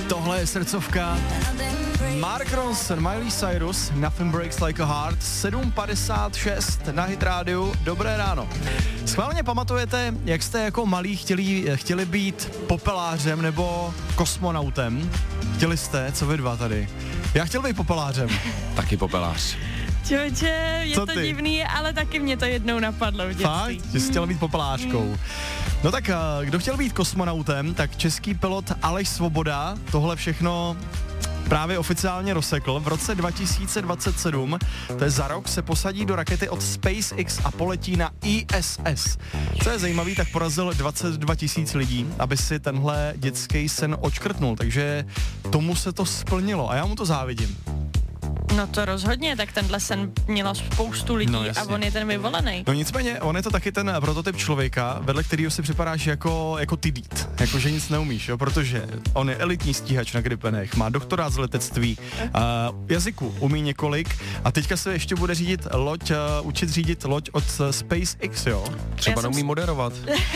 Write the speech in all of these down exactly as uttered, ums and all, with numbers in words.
Tohle je srdcovka. Mark Ronson, Miley Cyrus, Nothing Breaks Like a Heart, sedm padesát šest na Hit rádiu. Dobré ráno. Schválně pamatujete, jak jste jako malí chtěli, chtěli být popelářem nebo kosmonautem? Chtěli jste, co vy dva tady? Já chtěl být popelářem. Taky popelář. Čoče, je Co to ty? divný, ale taky mě to jednou napadlo v dětství. Fakt? Že jsi chtěl být popelářkou. No tak, kdo chtěl být kosmonautem, tak český pilot Aleš Svoboda tohle všechno právě oficiálně rozsekl. V roce dva tisíce dvacet sedm, to je za rok, se posadí do rakety od SpaceX a poletí na I S S. Co je zajímavý, tak porazil dvacet dva tisíc lidí, aby si tenhle dětský sen odškrtnul, takže tomu se to splnilo a já mu to závidím. No to rozhodně, tak tenhle sen mělo spoustu lidí No, a jasně. on je ten vyvolený. No nicméně, on je to taky ten prototyp člověka, vedle kterého si připadáš jako, jako ty dít, jako že nic neumíš, jo, protože on je elitní stíhač na Gripenech, má doktorát z letectví, uh, jazyku umí několik a teďka se ještě bude řídit loď, uh, učit řídit loď od uh, SpaceX, jo. Třeba jsem neumí s- moderovat.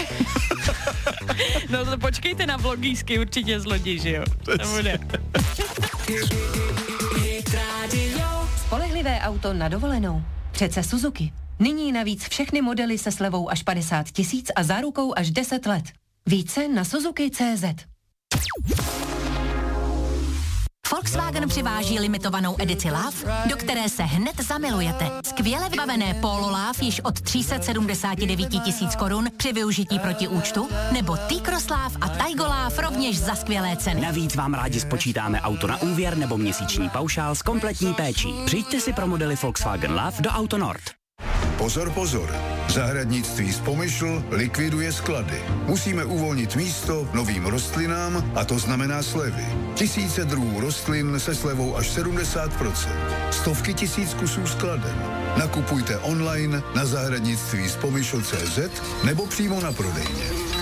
No to počkejte na vlogísky určitě z lodi, že jo? To bude. Spolehlivé auto na dovolenou. Přece Suzuki. Nyní navíc všechny modely se slevou až padesát tisíc a zárukou až deset let. Více na Suzuki tečka cé zet. Volkswagen přiváží limitovanou edici Love, do které se hned zamilujete. Skvěle vybavené Polo Love již od tři sta sedmdesát devět tisíc korun při využití proti účtu, nebo T-Cross Love a Taigo Love rovněž za skvělé ceny. Navíc vám rádi spočítáme auto na úvěr nebo měsíční paušál s kompletní péčí. Přijďte si pro modely Volkswagen Love do Auto Nord. Pozor, pozor. Zahradnictví Spomyšl likviduje sklady. Musíme uvolnit místo novým rostlinám a to znamená slevy. Tisíce druhů rostlin se slevou až sedmdesát procent. Stovky tisíc kusů skladen. Nakupujte online na zahradnictví spomyšl tečka cé zet nebo přímo na prodejně.